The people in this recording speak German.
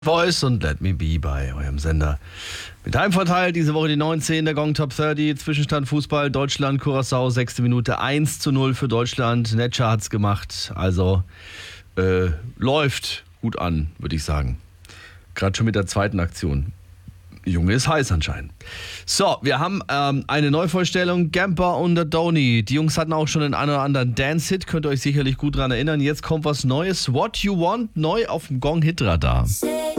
Voice und Let Me Be bei eurem Sender. Mit Heimvorteil diese Woche die 19 der Gong Top 30. Zwischenstand Fußball, Deutschland, Curaçao, 6. Minute 1:0 für Deutschland. Netscher hat's gemacht, also läuft gut an, würde ich sagen. Gerade schon mit der zweiten Aktion. Junge ist heiß anscheinend. So, wir haben eine Neuvorstellung, Gamper und der Doni. Die Jungs hatten auch schon den einen oder anderen Dance-Hit, könnt ihr euch sicherlich gut dran erinnern. Jetzt kommt was Neues, What You Want, neu auf dem Gong-Hit-Radar.